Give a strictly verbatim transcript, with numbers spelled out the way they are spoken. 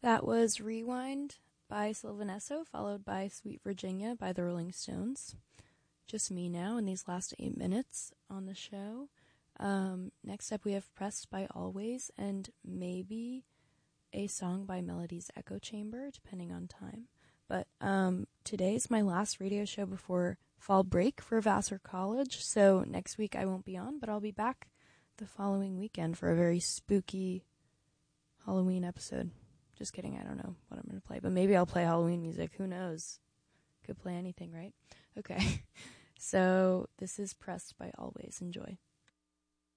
That was Rewind by Sylvanesso, followed by Sweet Virginia by the Rolling Stones. Just me now in these last eight minutes on the show. Um, next up we have Pressed by Always, and maybe a song by Melody's Echo Chamber, depending on time. But um, today's my last radio show before fall break for Vassar College, so next week I won't be on, but I'll be back the following weekend for a very spooky Halloween episode. Just kidding, I don't know what I'm going to play, but maybe I'll play Halloween music. Who knows? Could play anything, right? Okay. So this is Pressed by Always. Enjoy.